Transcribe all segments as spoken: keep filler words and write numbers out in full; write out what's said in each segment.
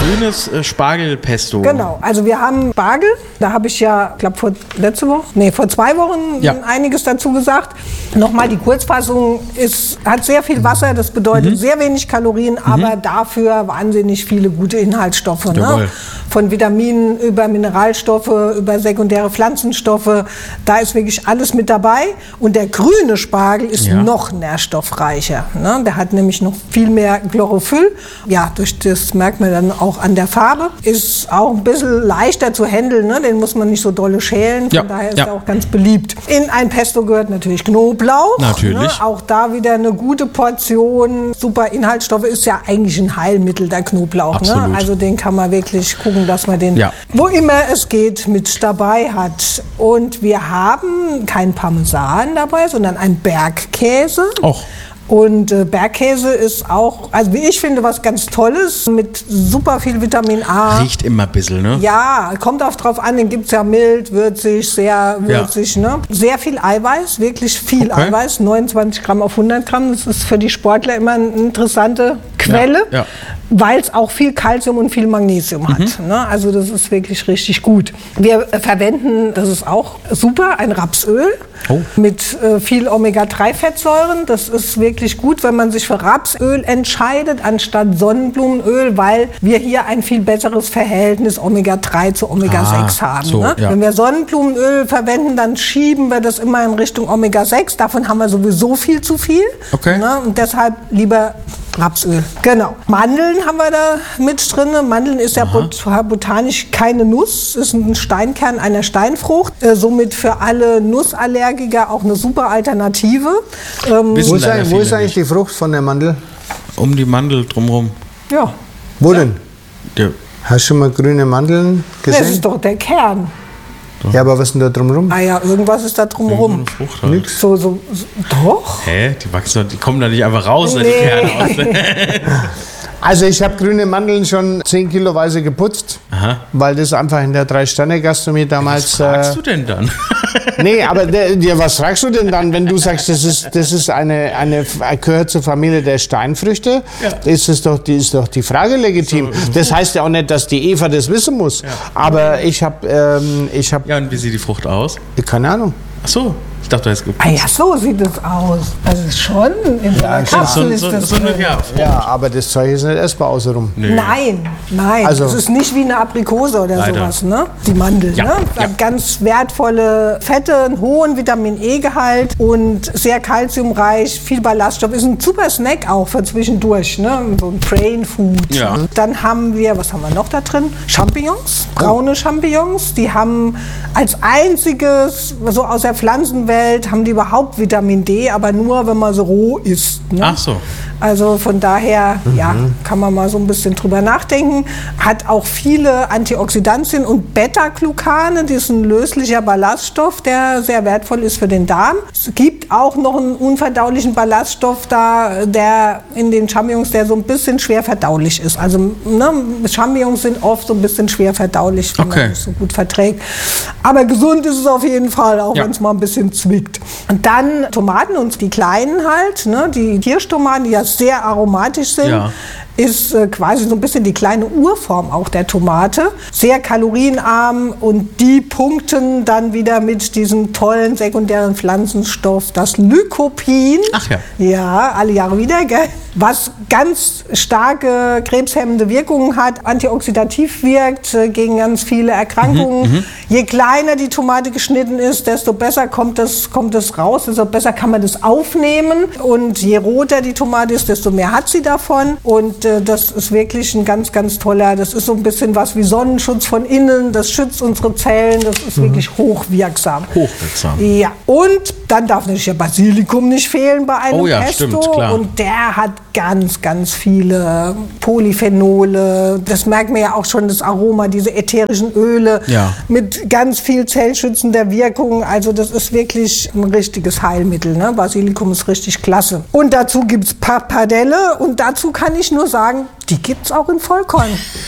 grünes äh, Spargelpesto. Genau, also wir haben Spargel, da habe ich ja, ich glaube vor letzte Woche, nee, vor zwei Wochen ja. einiges dazu gesagt. Nochmal, die Kurzfassung ist, hat sehr viel Wasser, das bedeutet mhm. sehr wenig Kalorien, mhm. aber dafür wahnsinnig viele gute Inhaltsstoffe. Ne? Von Vitaminen über Mineralstoffe, über sekundäre Pflanzenstoffe, da ist wirklich alles mit dabei. Und der grüne Spargel ist ja. noch nährstoffreicher. Ne? Der hat nämlich noch viel mehr Chlorophyll. Ja, durch das merkt man dann auch an der Farbe. Ist auch ein bisschen leichter zu handeln, ne? Den muss man nicht so dolle schälen. Von ja. daher ist ja. er auch ganz beliebt. In ein Pesto gehört natürlich Knoblauch. Natürlich. Ne? Auch da wieder eine gute Portion. Super Inhaltsstoffe, ist ja eigentlich ein Heilmittel, der Knoblauch. Ne? Also den kann man wirklich gucken, dass man den, ja. wo immer es geht, mit dabei hat. Und wir haben kein Parmesan dabei, sondern ein Bergkäse. Och. Und äh, Bergkäse ist auch, also wie ich finde, was ganz Tolles, mit super viel Vitamin A. Riecht immer ein bisschen, ne? Ja, kommt auch drauf an, den gibt es ja mild, würzig, sehr würzig, ja. ne? Sehr viel Eiweiß, wirklich viel okay. Eiweiß, neunundzwanzig Gramm auf hundert Gramm. Das ist für die Sportler immer eine interessante Quelle. Ja. Ja. Weil es auch viel Kalzium und viel Magnesium hat. Mhm. Ne? Also das ist wirklich richtig gut. Wir äh, verwenden, das ist auch super, ein Rapsöl oh. mit äh, viel Omega drei Fettsäuren. Das ist wirklich gut, wenn man sich für Rapsöl entscheidet, anstatt Sonnenblumenöl, weil wir hier ein viel besseres Verhältnis Omega drei zu Omega sechs ah, haben. So, ne? ja. Wenn wir Sonnenblumenöl verwenden, dann schieben wir das immer in Richtung Omega sechs. Davon haben wir sowieso viel zu viel. Okay. Ne? Und deshalb lieber Rapsöl. Genau. Mandeln haben wir da mit drin. Mandeln ist ja bot botanisch keine Nuss, ist ein Steinkern einer Steinfrucht. Äh, somit für alle Nussallergiker auch eine super Alternative. Ähm, wo ist, eigentlich, wo ist eigentlich die Frucht von der Mandel? Um die Mandel drumherum. Ja. Wo ja. denn? Ja. Hast du schon mal grüne Mandeln gesehen? Das ist doch der Kern. Ja, aber was ist denn da drumherum? Ah ja, irgendwas ist da drumherum. Frucht halt. Nix. So, so, so, doch. Hä? Die wachsen doch, die kommen da nicht einfach raus, nee. die Kerne aus. Also ich habe grüne Mandeln schon zehn Kiloweise geputzt, Aha. weil das einfach in der Drei-Sterne-Gastronomie damals... Was fragst äh, du denn dann? Nee, aber der, der, was fragst du denn dann, wenn du sagst, das ist, das ist eine, eine, gehört zur Familie der Steinfrüchte? Ja. Ist, es doch, die, ist doch die Frage legitim. So, das heißt ja auch nicht, dass die Eva das wissen muss. Ja. Aber ich habe... Ähm, hab, ja, und wie sieht die Frucht aus? Keine Ahnung. Ach so. Ich dachte, du hast geputzt. Ah ja, so sieht es aus. Also schon in der ja, Kapsel ist so, das so eine, ja, ja, aber das Zeug ist nicht essbar außenrum. Nee. Nein, nein. Also, es ist nicht wie eine Aprikose oder leider. sowas, ne? Die Mandel, ja, ne? Ja. Ganz wertvolle Fette, einen hohen Vitamin-E-Gehalt und sehr kalziumreich, viel Ballaststoff. Ist ein super Snack auch für zwischendurch, ne? So ein Brain Food. Ja. Dann haben wir, was haben wir noch da drin? Champignons, braune Champignons. Die haben als einziges, so aus der Pflanzenwelt, haben die überhaupt Vitamin D, aber nur, wenn man so roh isst. Ne? Ach so. Also von daher, mhm. ja, kann man mal so ein bisschen drüber nachdenken. Hat auch viele Antioxidantien und Beta-Glucane, das ist ein löslicher Ballaststoff, der sehr wertvoll ist für den Darm. Es gibt auch noch einen unverdaulichen Ballaststoff da, der in den Champignons, der so ein bisschen schwer verdaulich ist. Also ne, Champignons sind oft so ein bisschen schwer verdaulich, wenn okay. man das so gut verträgt. Aber gesund ist es auf jeden Fall, auch ja. wenn es mal ein bisschen zwickt. Und dann Tomaten und die kleinen halt, ne, die Kirschtomaten, die ja sehr aromatisch sind. Ja. Ist äh, quasi so ein bisschen die kleine Urform auch der Tomate. Sehr kalorienarm und die punkten dann wieder mit diesem tollen sekundären Pflanzenstoff, das Lycopin. Ach ja. Ja, alle Jahre wieder, gell? Was ganz starke krebshemmende Wirkungen hat, antioxidativ wirkt äh, gegen ganz viele Erkrankungen. Mhm, Je kleiner die Tomate geschnitten ist, desto besser kommt das, kommt das raus, desto besser kann man das aufnehmen. Und je roter die Tomate ist, desto mehr hat sie davon. Und äh, das ist wirklich ein ganz, ganz toller, das ist so ein bisschen was wie Sonnenschutz von innen, das schützt unsere Zellen, das ist mhm. wirklich hochwirksam. Hochwirksam. Ja, und dann darf natürlich der Basilikum nicht fehlen bei einem oh ja, Pesto. Stimmt, klar. Und der hat ganz, ganz viele Polyphenole. Das merkt man ja auch schon, das Aroma, diese ätherischen Öle ja. mit ganz viel zellschützender Wirkung. Also das ist wirklich ein richtiges Heilmittel. Ne? Basilikum ist richtig klasse. Und dazu gibt es Pappardelle und dazu kann ich nur sagen, die gibt es auch in Vollkorn.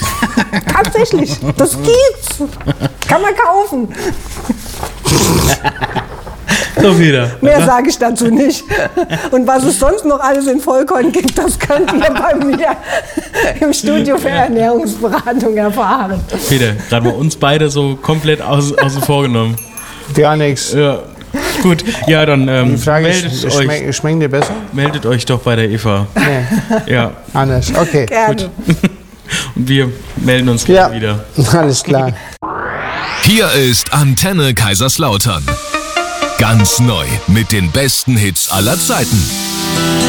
Tatsächlich, das gibt's. Kann man kaufen. So wieder. Mehr sage ich dazu nicht. Und was es sonst noch alles in Vollkorn gibt, das könnt ihr bei mir im Studio für Ernährungsberatung erfahren. Peter, gerade mal uns beide so komplett außen, außen vor genommen. Gar nichts. Ja. Gut, ja, dann ähm, Die Frage meldet ist, euch. schmeck, schmeckt dir besser? Meldet euch doch bei der Eva. Nee. Ja. Anders, okay. Gerne. Und wir melden uns Ja, wieder. alles klar. Hier ist Antenne Kaiserslautern. Ganz neu mit den besten Hits aller Zeiten.